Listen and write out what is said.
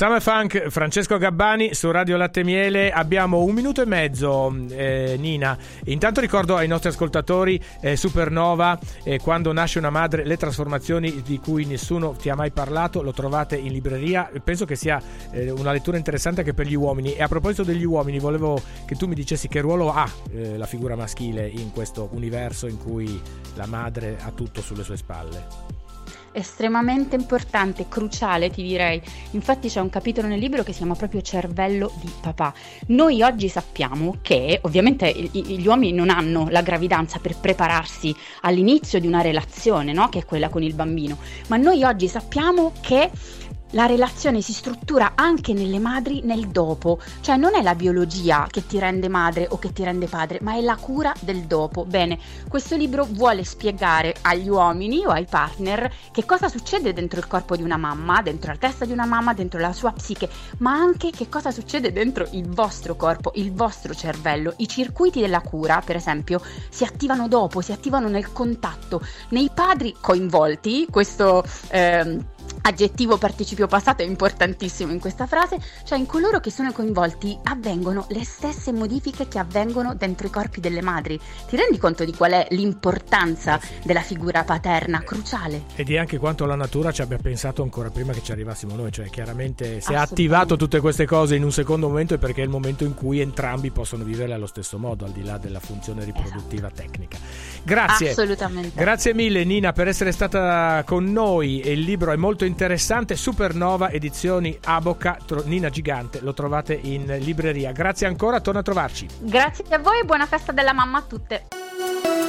Summer Funk, Francesco Gabbani su Radio Latte Miele. Abbiamo 1 minuto e mezzo, Nina. Intanto ricordo ai nostri ascoltatori Supernova, Quando nasce una madre, le trasformazioni di cui nessuno ti ha mai parlato, lo trovate in libreria. Penso che sia una lettura interessante anche per gli uomini. E a proposito degli uomini, volevo che tu mi dicessi che ruolo ha la figura maschile in questo universo in cui la madre ha tutto sulle sue spalle. Estremamente importante, cruciale, ti direi. Infatti c'è un capitolo nel libro che si chiama proprio Cervello di papà. Noi oggi sappiamo che ovviamente gli uomini non hanno la gravidanza per prepararsi all'inizio di una relazione, no? Che è quella con il bambino, ma noi oggi sappiamo che la relazione si struttura anche nelle madri nel dopo, cioè non è la biologia che ti rende madre o che ti rende padre, ma è la cura del dopo. Bene, questo libro vuole spiegare agli uomini o ai partner che cosa succede dentro il corpo di una mamma, dentro la testa di una mamma, dentro la sua psiche, ma anche che cosa succede dentro il vostro corpo, il vostro cervello. I circuiti della cura, per esempio, si attivano dopo, si attivano nel contatto. Nei padri coinvolti, questo aggettivo participio passato è importantissimo in questa frase, cioè in coloro che sono coinvolti avvengono le stesse modifiche che avvengono dentro i corpi delle madri. Ti rendi conto di qual è l'importanza della figura paterna, cruciale? E di anche quanto la natura ci abbia pensato ancora prima che ci arrivassimo noi, cioè chiaramente se ha attivato tutte queste cose in un secondo momento è perché è il momento in cui entrambi possono vivere allo stesso modo, al di là della funzione riproduttiva tecnica. Grazie. Assolutamente. Grazie mille Nina per essere stata con noi. Il libro è molto interessante, Supernova, edizioni Abocca, Nina Gigante, lo trovate in libreria. Grazie ancora, torna a trovarci. Grazie a voi e buona festa della mamma a tutte.